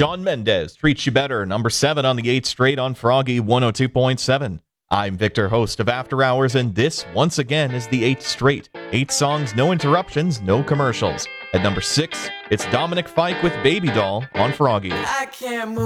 Shawn Mendes, Treats You Better, number 7 on the 8th straight on Froggy 102.7. I'm Victor, host of After Hours, and this, once again, is the 8th straight. 8 songs, no interruptions, no commercials. At number 6, it's Dominic Fike with Baby Doll on Froggy. I can't move.